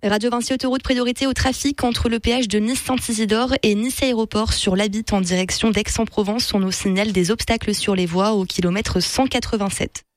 Radio Vinci Autoroute, priorité au trafic entre le péage de Nice-Saint-Isidore et Nice Aéroport sur l'Abitte en direction d'Aix-en-Provence. On nous signale des obstacles sur les voies au kilomètre 187.